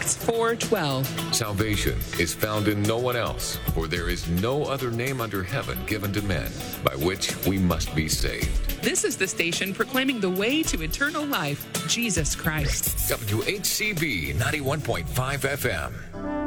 Acts 4:12. Salvation is found in no one else, for there is no other name under heaven given to men by which we must be saved. This is the station proclaiming the way to eternal life, Jesus Christ. WHCB 91.5 FM.